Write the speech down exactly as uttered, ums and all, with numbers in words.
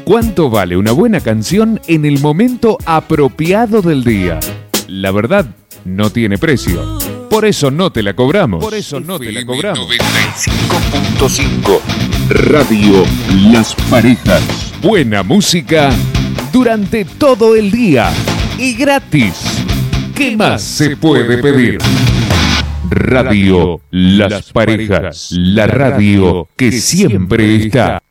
¿Cuánto vale una buena canción en el momento apropiado del día? La verdad, no tiene precio. Por eso no te la cobramos. Por eso no te la cobramos. noventa y cinco punto cinco Radio Las Parejas. Buena música durante todo el día y gratis. ¿Qué más se puede pedir? Radio Las Parejas, la radio que siempre está.